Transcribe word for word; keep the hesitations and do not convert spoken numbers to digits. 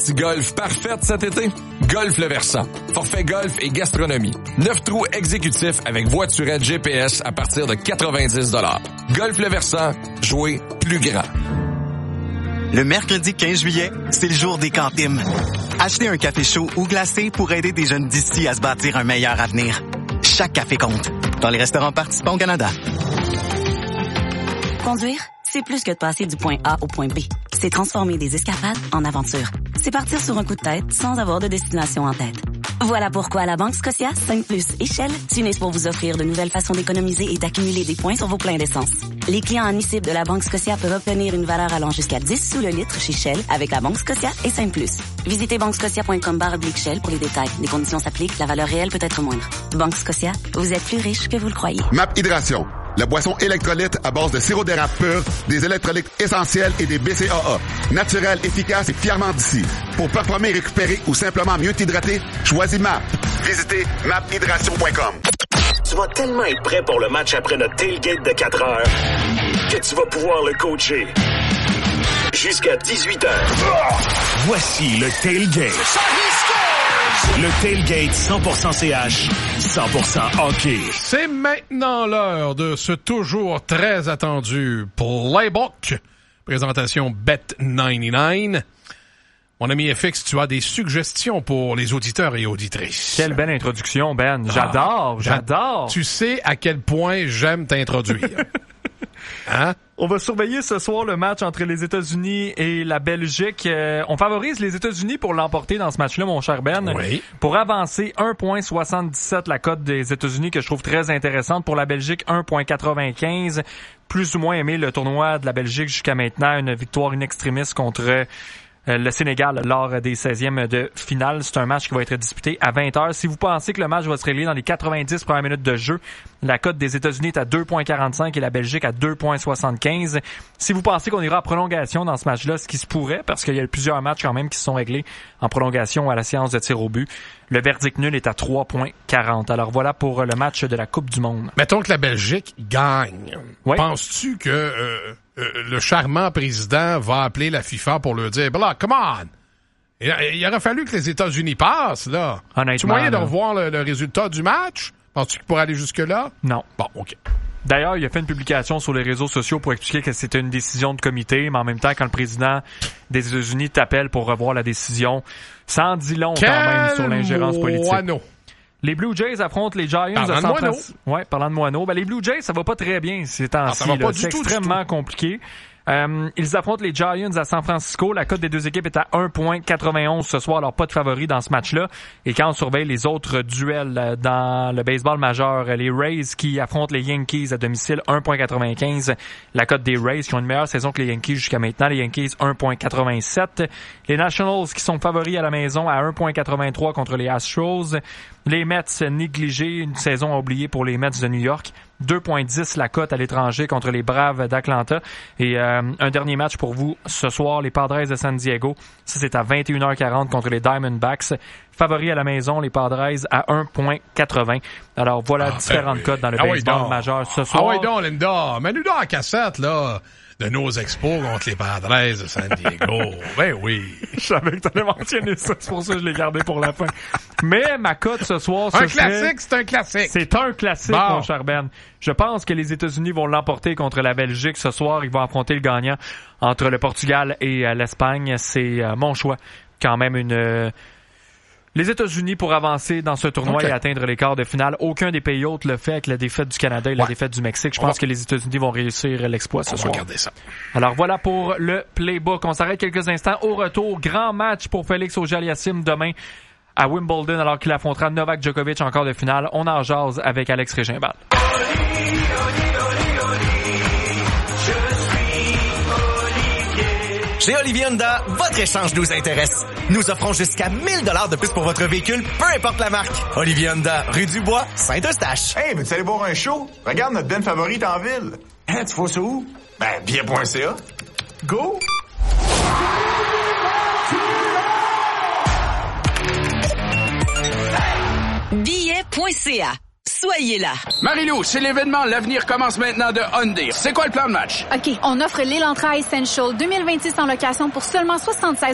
Petit golf parfaite cet été? Golf Le Versant. Forfait golf et gastronomie. Neuf trous exécutifs avec voiturette G P S à partir de quatre-vingt-dix dollars. Golf Le Versant. Jouer plus grand. Le mercredi quinze juillet, c'est le jour des cantines. Achetez un café chaud ou glacé pour aider des jeunes d'ici à se bâtir un meilleur avenir. Chaque café compte. Dans les restaurants participants au Canada. Conduire, c'est plus que de passer du point A au point B. C'est transformer des escapades en aventures. C'est partir sur un coup de tête sans avoir de destination en tête. Voilà pourquoi la Banque Scotia, cinq plus et Shell s'unissent pour vous offrir de nouvelles façons d'économiser et d'accumuler des points sur vos pleins d'essence. Les clients en e-cible de la Banque Scotia peuvent obtenir une valeur allant jusqu'à dix sous le litre chez Shell avec la Banque Scotia et cinq plus. Visitez banquescotia point com barre oblique Shell pour les détails. Les conditions s'appliquent, la valeur réelle peut être moindre. Banque Scotia, vous êtes plus riche que vous le croyez. M A P Hydration, la boisson électrolyte à base de sirop d'érable pur, des électrolytes essentiels et des B C A A. Naturel, efficace et fièrement d'ici. Pour performer, récupérer ou simplement mieux t'hydrater, choisis M A P. Visitez map hydration point com. Tu vas tellement être prêt pour le match après notre tailgate de quatre heures que tu vas pouvoir le coacher jusqu'à dix-huit heures. Voici le tailgate. Le tailgate cent pour cent C H, cent pour cent hockey. C'est maintenant l'heure de ce toujours très attendu Playbook. Présentation Bet quatre-vingt-dix-neuf. Mon ami F X, tu as des suggestions pour les auditeurs et auditrices. Quelle belle introduction, Ben. J'adore, ah, j'adore. Tu sais à quel point j'aime t'introduire. Hein? On va surveiller ce soir le match entre les États-Unis et la Belgique. Euh, on favorise les États-Unis pour l'emporter dans ce match-là, mon cher Ben. Oui. Pour avancer, un virgule soixante-dix-sept la cote des États-Unis que je trouve très intéressante. Pour la Belgique, un virgule quatre-vingt-quinze. Plus ou moins aimé le tournoi de la Belgique jusqu'à maintenant. Une victoire in extremis contre le Sénégal lors des seizièmes de finale. C'est un match qui va être disputé à vingt heures. Si vous pensez que le match va se régler dans les quatre-vingt-dix premières minutes de jeu, la cote des États-Unis est à deux virgule quarante-cinq et la Belgique à deux virgule soixante-quinze. Si vous pensez qu'on ira en prolongation dans ce match-là, ce qui se pourrait, parce qu'il y a plusieurs matchs quand même qui se sont réglés en prolongation à la séance de tir au but, le verdict nul est à trois virgule quarante. Alors voilà pour le match de la Coupe du Monde. Mettons que la Belgique gagne. Oui. Penses-tu que euh, euh, le charmant président va appeler la FIFA pour leur dire, ben là, come on! Il, il aurait fallu que les États-Unis passent, là. Honnêtement. Tu moyen de là. revoir le, le résultat du match? Penses-tu qu'il pourrait aller jusque-là? Non. Bon, OK. D'ailleurs, il a fait une publication sur les réseaux sociaux pour expliquer que c'était une décision de comité, mais en même temps, quand le président des États-Unis t'appelle pour revoir la décision, ça en dit long Quel quand même sur l'ingérence politique. moineau. Les Blue Jays affrontent les Giants Parlant à San de moineau. Francisco. Ouais, parlant de moineau. Ben, les Blue Jays, ça va pas très bien ces temps-ci. Ah, ça va là. pas du C'est tout, extrêmement du tout. compliqué. Euh, ils affrontent les Giants à San Francisco. La cote des deux équipes est à un virgule quatre-vingt-onze ce soir. Alors, pas de favori dans ce match-là. Et quand on surveille les autres duels euh, dans le baseball majeur, les Rays qui affrontent les Yankees à domicile, un virgule quatre-vingt-quinze. La cote des Rays qui ont une meilleure saison que les Yankees jusqu'à maintenant. Les Yankees, un virgule quatre-vingt-sept. Les Nationals qui sont favoris à la maison à un virgule quatre-vingt-trois contre les Astros. Les Mets négligés, une saison à oublier pour les Mets de New York. deux virgule dix la cote à l'étranger contre les Braves d'Atlanta. Et euh, un dernier match pour vous ce soir, les Padres de San Diego. Ça, c'est à vingt et une heures quarante contre les Diamondbacks. Favoris à la maison, les Padres à un virgule quatre-vingts. Alors voilà Ah, différentes ben oui. cotes dans le Ah oui, baseball donc. majeur ce soir. Ah oui, donc, Linda. Mets-nous donc en cassette, là, de nos expos contre les Padres de San Diego. Ben oui. Je savais que t'allais mentionner ça, c'est pour ça que je l'ai gardé pour la fin. Mais ma cote ce soir, ce Un serait- classique, c'est un classique. C'est un classique, Bon. mon cher Ben. Je pense que les États-Unis vont l'emporter contre la Belgique ce soir. Ils vont affronter le gagnant entre le Portugal et euh, l'Espagne. C'est euh, mon choix. Quand même une... euh, Les États-Unis pour avancer dans ce tournoi Okay. et atteindre les quarts de finale. Aucun des pays hôtes le fait avec la défaite du Canada et la Ouais. défaite du Mexique. Je On pense va- que les États-Unis vont réussir l'exploit ce On va soir. regarder ça. Alors voilà pour le playbook. On s'arrête quelques instants. Au retour, grand match pour Félix Auger-Aliassime demain à Wimbledon alors qu'il affrontera Novak Djokovic en quart de finale. On en jase avec Alex Régimbal. Chez Olivier Honda, votre échange nous intéresse. Nous offrons jusqu'à mille dollars de plus pour votre véhicule, peu importe la marque. Olivier Honda, rue du Bois, Saint-Eustache. Hey, veux-tu aller voir un show? Regarde notre Ben favorite en ville. Hein, tu vois ça où? Ben, billet point c a. Go! billet point c a. Soyez là. Marilou, c'est l'événement. L'avenir commence maintenant de Hyundai. C'est quoi le plan de match? OK, on offre l'Elantra Essential deux mille vingt-six en location pour seulement soixante-seize